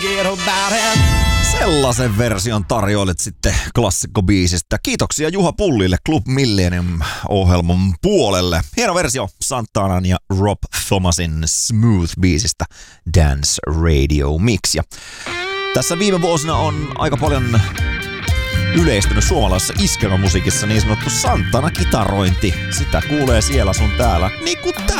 Sellaisen version tarjoilit sitten klassikkobiisistä. Kiitoksia Juha Pullille Club Millennium-ohjelman puolelle. Hieno versio Santanan ja Rob Thomasin Smooth-biisistä Dance Radio Mix. Ja tässä viime vuosina on aika paljon yleistynyt suomalaisessa iskelmämusiikissa niin sanottu Santana-kitarointi. Sitä kuulee siellä sun täällä, niin kuin täällä.